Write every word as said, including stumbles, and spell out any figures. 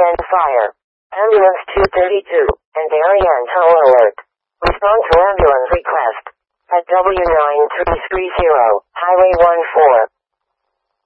and fire. Ambulance two thirty-two, and Darien tow alert. Respond to ambulance request. At W nine three three zero, Highway one four.